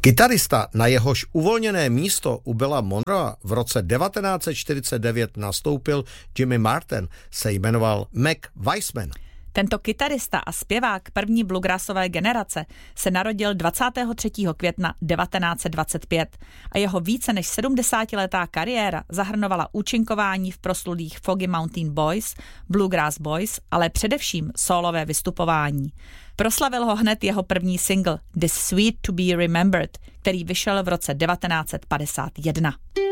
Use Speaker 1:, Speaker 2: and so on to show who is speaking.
Speaker 1: Kytarista, na jehož uvolněné místo u Billa Monroe v roce 1949 nastoupil Jimmy Martin, se jmenoval Mac Weissman.
Speaker 2: Tento kytarista a zpěvák první bluegrassové generace se narodil 23. května 1925 a jeho více než 70letá kariéra zahrnovala účinkování v proslulých Foggy Mountain Boys, Bluegrass Boys, ale především sólové vystupování. Proslavil ho hned jeho první single This Sweet to be Remembered, který vyšel v roce 1951.